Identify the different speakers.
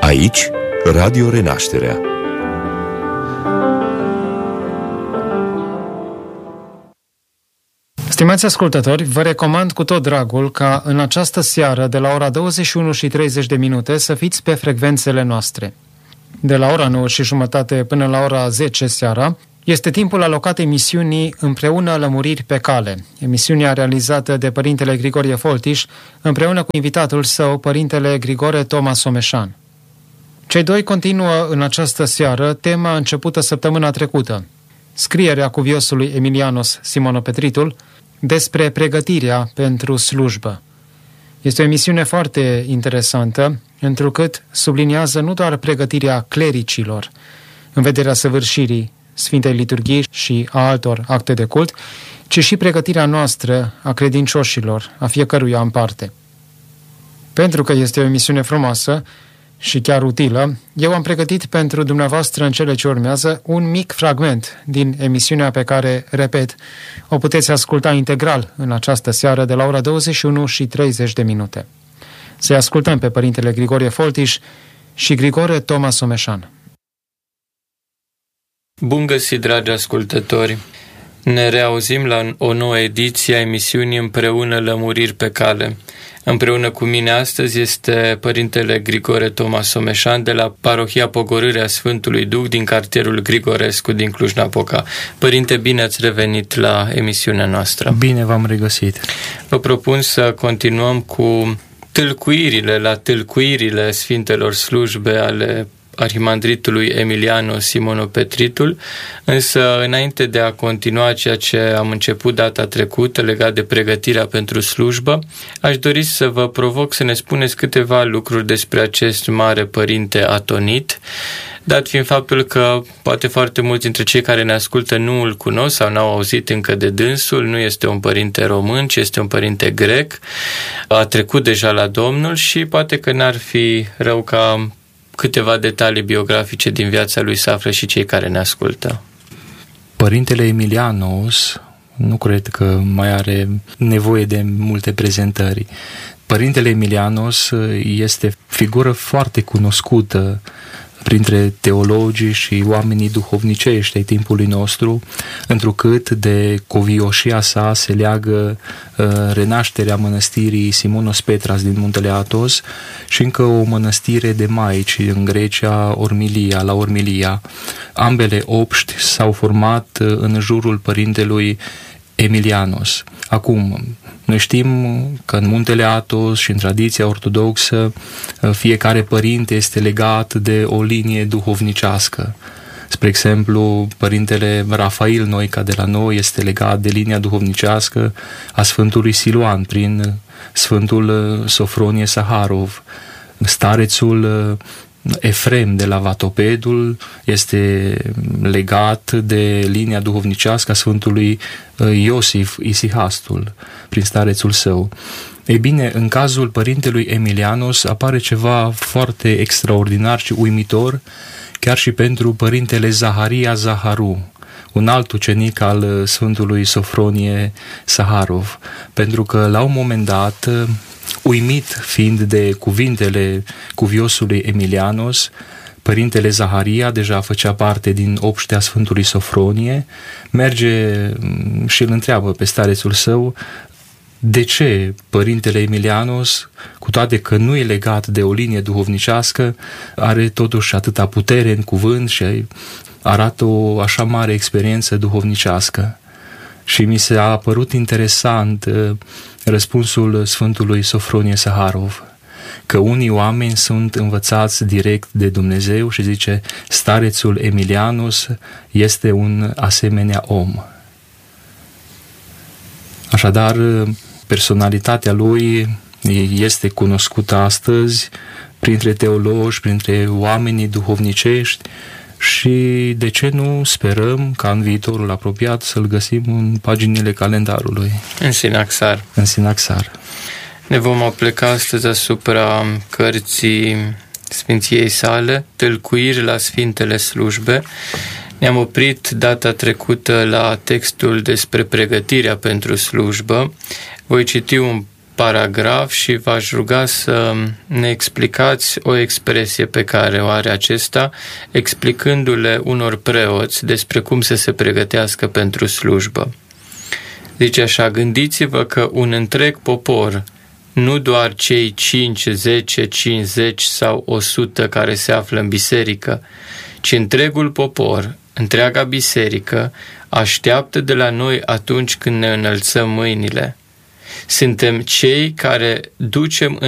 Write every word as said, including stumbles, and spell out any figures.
Speaker 1: Aici, Radio Renașterea.
Speaker 2: Stimați ascultători, vă recomand cu tot dragul ca în această seară, de la ora douăzeci și unu și treizeci de minute, să fiți pe frecvențele noastre. De la ora nouă și jumătate până la ora zece seara, este timpul alocat emisiunii Împreună lămuriri pe cale, emisiunea realizată de Părintele Grigorie Foltiș, împreună cu invitatul său, Părintele Grigore Toma Someșan. Cei doi continuă în această seară tema începută săptămâna trecută, scrierea cuviosului Emilianos Simonopetritul despre pregătirea pentru slujbă. Este o emisiune foarte interesantă, întrucât subliniază nu doar pregătirea clericilor în vederea săvârșirii Sfintei Liturghii și a altor acte de cult, ci și pregătirea noastră a credincioșilor, a fiecăruia în parte. Pentru că este o emisiune frumoasă și chiar utilă, eu am pregătit pentru dumneavoastră în cele ce urmează un mic fragment din emisiunea pe care, repet, o puteți asculta integral în această seară de la ora douăzeci și unu și treizeci de minute. Să-i ascultăm pe Părintele Grigorie Foltiș și Grigore Toma Someșan.
Speaker 3: Bun găsit, dragi ascultători! Ne reauzim la o nouă ediție a emisiunii Împreună lămuriri pe cale. Împreună cu mine astăzi este Părintele Grigore Toma Someșan de la Parohia Pogorârea Sfântului Duh din cartierul Grigorescu din Cluj-Napoca. Părinte, bine ați revenit la emisiunea noastră.
Speaker 4: Bine v-am regăsit.
Speaker 3: Vă propun să continuăm cu tâlcuirile la tâlcuirile Sfintelor Slujbe ale arhimandritului Emilianos Simonopetritul, însă înainte de a continua ceea ce am început data trecută legat de pregătirea pentru slujbă, aș dori să vă provoc să ne spuneți câteva lucruri despre acest mare părinte atonit, dat fiind faptul că poate foarte mulți dintre cei care ne ascultă nu îl cunosc sau n-au auzit încă de dânsul, nu este un părinte român, ci este un părinte grec, a trecut deja la Domnul și poate că n-ar fi rău ca câteva detalii biografice din viața lui să află și cei care ne ascultă.
Speaker 4: Părintele Emilianos nu cred că mai are nevoie de multe prezentări. Părintele Emilianos este figură foarte cunoscută printre teologii și oamenii duhovnicești ai timpului nostru, întrucât de covioșia sa se leagă uh, renașterea mănăstirii Simonos Petras din Muntele Athos și încă o mănăstire de maici în Grecia, Ormilia, la Ormilia. Ambele obști s-au format în jurul părintelui Emilianos. Acum, noi știm că în Muntele Athos și în tradiția ortodoxă fiecare părinte este legat de o linie duhovnicească. Spre exemplu, părintele Rafail Noica de la noi este legat de linia duhovnicească a Sfântului Siluan prin Sfântul Sofronie Saharov. Starețul Efrem de la Vatopedul este legat de linia duhovnicească a Sfântului Iosif Isihastul prin starețul său. Ei bine, în cazul părintelui Emilianos apare ceva foarte extraordinar și uimitor, chiar și pentru părintele Zaharia Zaharu, un alt ucenic al Sfântului Sofronie Saharov, pentru că la un moment dat, uimit fiind de cuvintele cuviosului Emilianos, părintele Zaharia deja făcea parte din obștea Sfântului Sofronie, merge și îl întreabă pe starețul său de ce părintele Emilianos, cu toate că nu e legat de o linie duhovnicească, are totuși atâta putere în cuvânt și arată o așa mare experiență duhovnicească. Și mi s-a părut interesant uh, răspunsul Sfântului Sofronie Saharov, că unii oameni sunt învățați direct de Dumnezeu și zice, starețul Emilianos este un asemenea om. Așadar, personalitatea lui este cunoscută astăzi printre teologi, printre oamenii duhovnicești, și de ce nu sperăm ca în viitorul apropiat să-l găsim în paginile calendarului.
Speaker 3: În Sinaxar.
Speaker 4: În Sinaxar.
Speaker 3: Ne vom apleca astăzi asupra cărții Sfinției sale, Tâlcuiri la Sfintele Slujbe. Ne-am oprit data trecută la textul despre pregătirea pentru slujbă. Voi citi un paragraf și v-aș ruga să ne explicați o expresie pe care o are acesta, explicându-le unor preoți despre cum să se pregătească pentru slujbă. Zice așa: gândiți-vă că un întreg popor, nu doar cei cinci, zece, cincizeci sau o sută care se află în biserică, ci întregul popor, întreaga biserică, așteaptă de la noi atunci când ne înălțăm mâinile. Suntem cei care ducem